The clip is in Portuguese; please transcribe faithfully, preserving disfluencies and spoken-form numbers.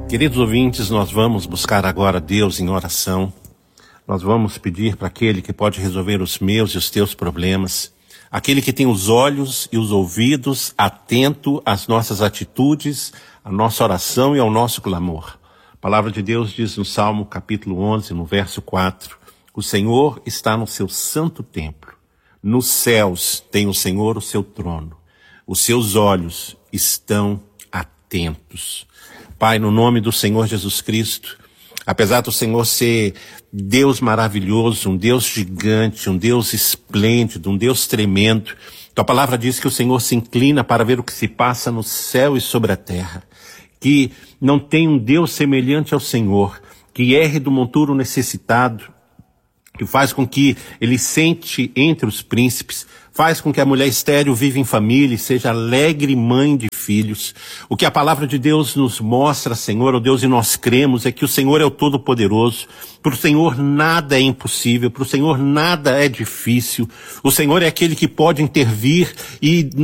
Queridos ouvintes, nós vamos buscar agora Deus em oração. Nós vamos pedir para aquele que pode resolver os meus e os teus problemas, aquele que tem os olhos e os ouvidos atento às nossas atitudes, à nossa oração e ao nosso clamor. A palavra de Deus diz no Salmo capítulo onze, no verso quatro, o Senhor está no seu santo templo. Nos céus tem o Senhor o seu trono. Os seus olhos estão atentos. Pai, no nome do Senhor Jesus Cristo, apesar do Senhor ser Deus maravilhoso, um Deus gigante, um Deus esplêndido, um Deus tremendo, tua palavra diz que o Senhor se inclina para ver o que se passa no céu e sobre a terra, que não tem um Deus semelhante ao Senhor, que erre do monturo necessitado, que faz com que ele sente entre os príncipes, faz com que a mulher estéril viva em família e seja alegre mãe de filhos. O que a palavra de Deus nos mostra, Senhor, ó Deus, e nós cremos, é que o Senhor é o Todo-Poderoso. Para o Senhor nada é impossível, para o Senhor nada é difícil. O Senhor é aquele que pode intervir e